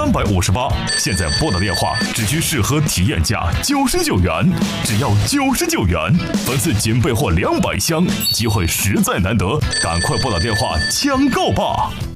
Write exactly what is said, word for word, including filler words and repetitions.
三百五十八。现在拨打电话只需适合体验价九十九元，只要九十九元，本次仅备货两百箱，机会实在难得，赶快拨打电话抢购吧！